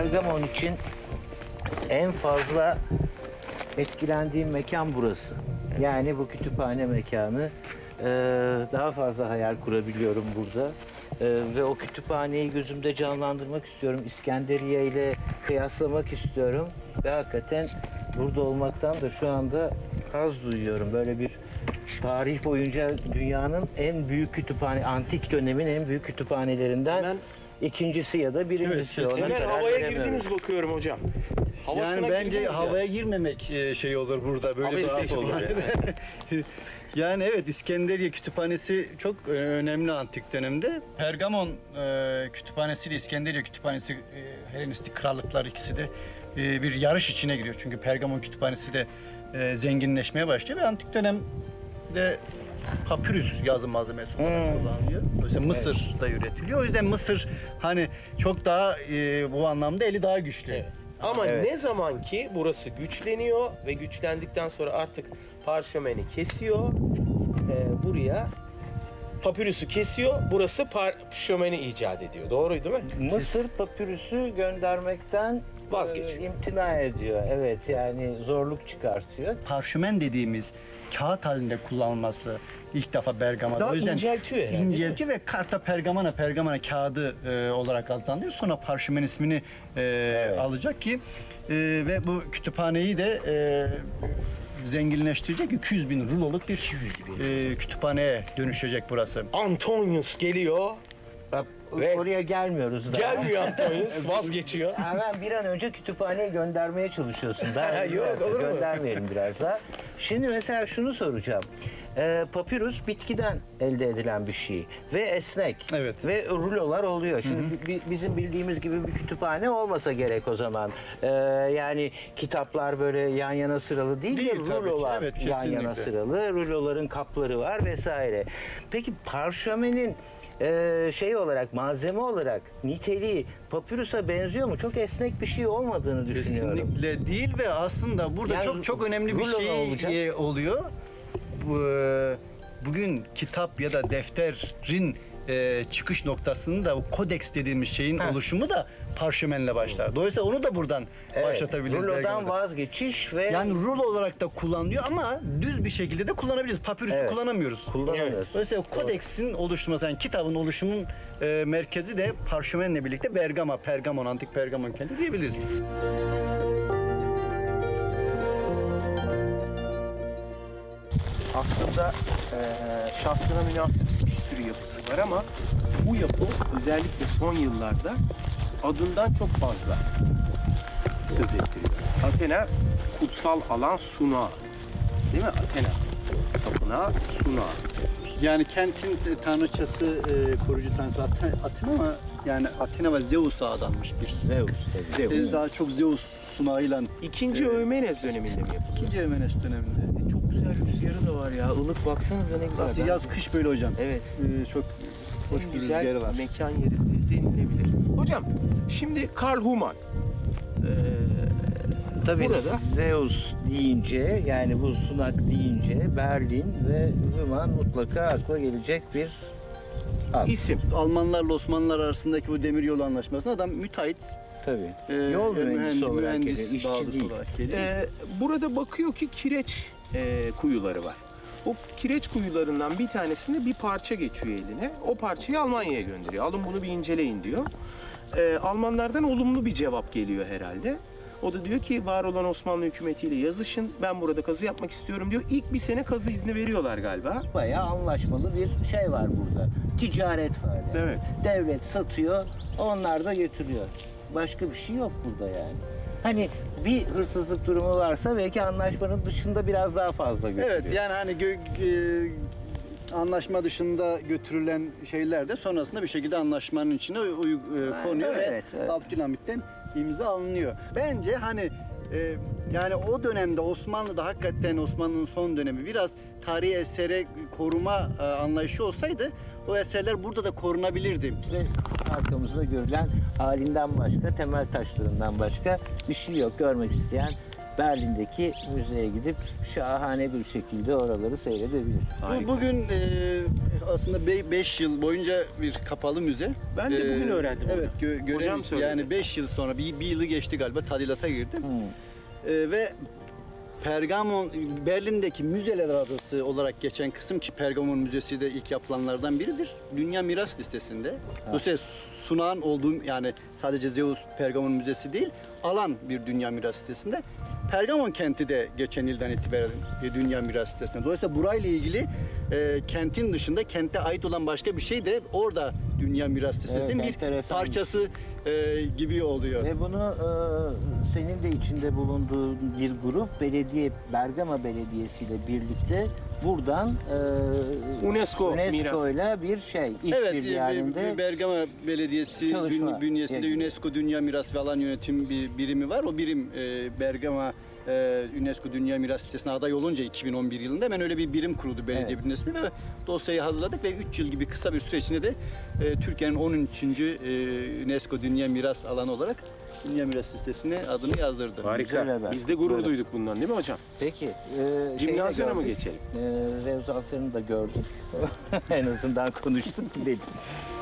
Pergamon için en fazla etkilendiğim mekan burası. Yani bu kütüphane mekanı. Daha fazla hayal kurabiliyorum burada. Ve o kütüphaneyi gözümde canlandırmak istiyorum. İskenderiye ile kıyaslamak istiyorum. Ve hakikaten burada olmaktan da şu anda haz duyuyorum. Böyle bir tarih boyunca dünyanın en büyük kütüphane, antik dönemin en büyük kütüphanelerinden ikincisi ya da birincisi. Evet, Ona hemen karar havaya veremiyoruz. girdiniz bakıyorum hocam. Havasına Yani bence girdiniz ya. havaya girmemek şey olur burada, böyle bir Abesleştik olur. yani. Yani evet, İskenderiye Kütüphanesi çok önemli antik dönemde. Pergamon Kütüphanesi ile İskenderiye Kütüphanesi, Helenistik krallıklar ikisi de bir yarış içine giriyor. Çünkü Pergamon Kütüphanesi de zenginleşmeye başlıyor ve antik dönemde papyrus yazım malzemesi olarak kullanılıyor. Dolayısıyla Mısır'da üretiliyor. O yüzden Mısır hani çok daha bu anlamda eli daha güçlü. Evet. Ama Evet. ne zaman ki burası güçleniyor ve güçlendikten sonra artık parşömeni kesiyor, buraya papirüsü kesiyor, burası parşömeni icat ediyor. Doğru değil mi? Mısır papürüsü göndermekten Vazgeçiyor. imtina ediyor. Evet, yani zorluk çıkartıyor. Parşömen dediğimiz kağıt halinde kullanılması ilk defa Bergama'da. Daha O yüzden inceltiyor herhalde, İnceltiyor ve karta pergamana kağıdı olarak adlandırıyor. Sonra parşömen ismini alacak ki ve bu kütüphaneyi de zenginleştirecek, 200 bin ruloluk bir kütüphaneye dönüşecek burası. Antonius geliyor. Bak, Ve- oraya gelmiyoruz daha. Gelmiyor Antonius, vazgeçiyor. Hemen bir an önce kütüphaneye göndermeye çalışıyorsun. Daha Yok, olur mu? göndermeyelim biraz daha. Şimdi mesela şunu soracağım. Papirus bitkiden elde edilen bir şey ve esnek. Evet. Ve rulolar oluyor. Şimdi bizim bildiğimiz gibi bir kütüphane olmasa gerek o zaman. Yani kitaplar böyle yan yana sıralı değil, Değil de tabii ki. rulolar Evet, yan yana kesinlikle. sıralı. Ruloların kapları var vesaire. Peki parşömenin şey olarak, malzeme olarak niteliği papürusa benziyor mu? Çok esnek bir şey olmadığını düşünüyorum. Kesinlikle değil ve aslında burada Yani çok önemli bir rulo ne olacak? şey oluyor. Bugün kitap ya da defterin çıkış noktasını da o kodeks dediğimiz şeyin oluşumu da parşömenle başlar. Dolayısıyla onu da buradan başlatabiliriz. Rulodan Bergama'da. vazgeçiş ve Yani rulo olarak da kullanılıyor ama düz bir şekilde de kullanabiliriz. Papyrus'u Evet. kullanamıyoruz. kullanılır. Evet. Dolayısıyla kodeksin oluşturması, yani kitabın oluşumun merkezi de parşömenle birlikte Pergamon, antik Pergamon kenti diyebiliriz. Aslında şahsına münasır bir sürü yapısı var ama bu yapı özellikle son yıllarda adından çok fazla söz ettiriyor. Athena kutsal alan sunağı. Değil mi? Athena tapınağı sunağı. Yani kentin tanrıçası, koruyucu tanrısı Athena ama yani Athena ve Zeus'a adanmış bir Zeus. Zeus. Biz daha çok Zeus sunağıyla İkinci Eumenes döneminde mi yapıldı? 2. Eumenes döneminde. Çok güzel rüzgarı da var ya. Ilık baksanıza ne güzel. Nasıl yaz kış böyle hocam. Evet. Çok hoş En bir güzel rüzgarı var. mekan yeri denilebilir. Hocam şimdi Karl Humann Tabii burada Zeus deyince, yani bu sunak deyince Berlin ve Rüman mutlaka akla gelecek bir ad. isim. Almanlarla Osmanlılar arasındaki bu demiryolu anlaşmasında adam müteahhit, Tabii. Yol mühendisi olarak geliyor, işçi bağlısı değil. olarak geliyor. Burada bakıyor ki kireç kuyuları var. O kireç kuyularından bir tanesinde bir parça geçiyor eline. O parçayı Almanya'ya gönderiyor. Alın bunu bir inceleyin diyor. Almanlardan olumlu bir cevap geliyor herhalde. O da diyor ki var olan Osmanlı hükümetiyle yazışın. Ben burada kazı yapmak istiyorum diyor. İlk bir sene kazı izni veriyorlar galiba. Bayağı anlaşmalı bir şey var burada. Ticaret var yani. Evet. Devlet satıyor, onlar da götürüyor. Başka bir şey yok burada yani. Hani bir hırsızlık durumu varsa belki anlaşmanın dışında biraz daha fazla götürüyor. Evet, yani hani anlaşma dışında götürülen şeyler de sonrasında bir şekilde anlaşmanın içine konuyor evet, ve evet. Abdülhamit'ten imza alınıyor. Bence hani yani o dönemde Osmanlı'da hakikaten Osmanlı'nın son dönemi biraz tarihi esere koruma anlayışı olsaydı o eserler burada da korunabilirdi. Ve arkamızda görülen halinden başka, temel taşlarından başka bir şey yok. Görmek isteyen Berlin'deki müzeye gidip şahane bir şekilde oraları seyredebilir. Harika. Bugün aslında 5 yıl boyunca bir kapalı müze. Ben de bugün öğrendim onu. Evet, Hocam söyledi. yani 5 yıl sonra, bir yılı geçti galiba, tadilata girdim. Ve Pergamon, Berlin'deki müzeler adası olarak geçen kısım, ki Pergamon Müzesi de ilk yapılanlardan biridir. Dünya Miras Listesi'nde. Dolayısıyla sunağın olduğum, yani sadece Zeus Pergamon Müzesi değil, alan bir Dünya Miras Listesi'nde. Pergamon kenti de geçen yıldan itibaren Dünya Miras Listesi'nde. Dolayısıyla burayla ilgili kentin dışında kente ait olan başka bir şey de orada Dünya Miras Listesi'nin Evet, bir enteresan. parçası gibi oluyor. Ve bunu senin de içinde bulunduğun bir grup Bergama Belediyesi ile birlikte buradan UNESCO UNESCO ile bir şey Evet, işbirliği halinde Bergama Belediyesi çalışma bünyesinde yapıyor. UNESCO Dünya Miras ve Alan Yönetim bir birimi var. O birim Bergama UNESCO Dünya Miras Listesi'ne aday olunca 2011 yılında hemen öyle bir birim kuruldu belediye Evet. bünyesinde ve dosyayı hazırladık ve 3 yıl gibi kısa bir süre içinde de Türkiye'nin 13. UNESCO Dünya Miras Alanı olarak Dünya Miras Listesi'ne adını yazdırdı. Harika. Güzel haber. Biz de gurur Güzel. duyduk bundan, değil mi hocam? Peki. Gimnazyona mı gördük. geçelim? Zeus Altar'ını da gördük. En azından konuştuk, gidelim.